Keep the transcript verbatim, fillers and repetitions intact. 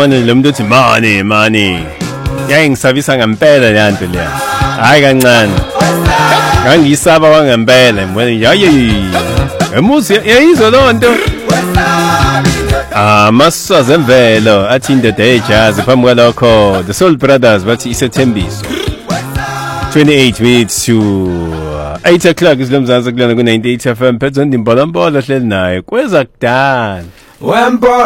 yabona lo muntu uthi money money yayi ngisabisa ngempela lento leya hayi kancane ngangiyisaba kwangempela mbona yayi emuzi yayizwa lonto ah masa zemvelo athi indoda ejazz phambi kwalokho the Soul Brothers bathi isethembiso twenty-eight minutes to eight o'clock isilomzansi kulana ku ninety-eight F M phezulu ndimbola mbola hleli naye kweza kudala